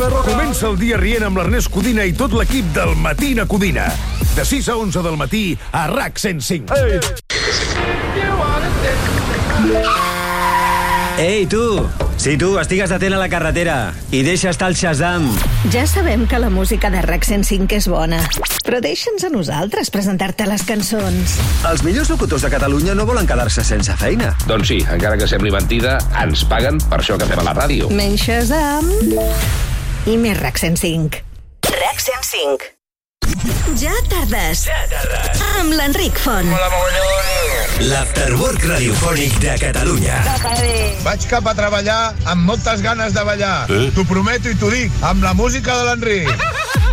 Comença el dia rient amb l'Ernest Codina i tot l'equip del Matina Codina. De 6 a 11 del matí a RAC 105. Ei, tu! Sí, tu, estigues atent a la carretera i deixa estar el Shazam. Ja sabem que la música de RAC 105 és bona, però deixa'ns a nosaltres presentar-te les cançons. Els millors locutors de Catalunya no volen quedar-se sense feina. Doncs sí, encara que sembli mentida, ens paguen per això que fem a la ràdio. Menys Shazam i més RAC 105. RAC 105. Ja tardes. Amb l'Enric Font. L'Afterwork radiofònic de Catalunya. Vaig cap a treballar amb moltes ganes de ballar. T'ho prometo i t'ho dic, amb la música de l'Enric.